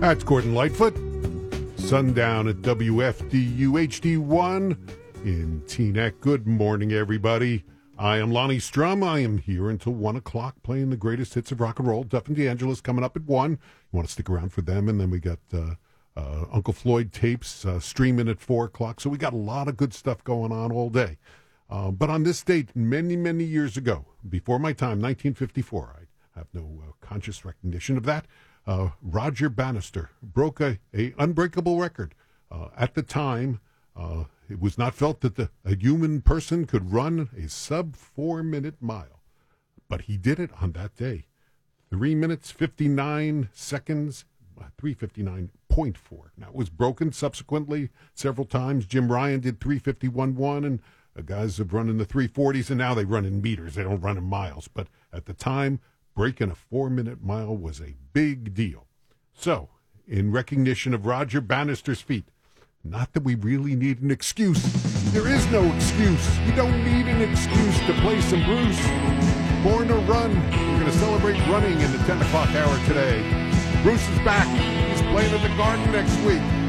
That's Gordon Lightfoot. Sundown at WFDU HD1 in Teaneck. Good morning, everybody. I am Lonnie Strum. I am here until 1 o'clock playing the greatest hits of rock and roll. Duff and D'Angelo's coming up at 1. You want to stick around for them, and then we got Uncle Floyd tapes streaming at 4 o'clock. So we got a lot of good stuff going on all day. But on this date, many, many years ago, before my time, 1954, I have no conscious recognition of that, Roger Bannister broke a unbreakable record. At the time, it was not felt that a human person could run a sub-4-minute mile. But he did it on that day. 3 minutes, 59 seconds, 3:59.4. Now, it was broken subsequently several times. Jim Ryan did 3:51.1, and guys have run in the 3:40s, and now they run in meters. They don't run in miles. But at the time, breaking a 4-minute mile was a big deal. So, in recognition of Roger Bannister's feat, not that we really need an excuse. There is no excuse. You don't need an excuse to play some Bruce. Born to Run. We're going to celebrate running in the 10 o'clock hour today. Bruce is back. He's playing at the Garden next week.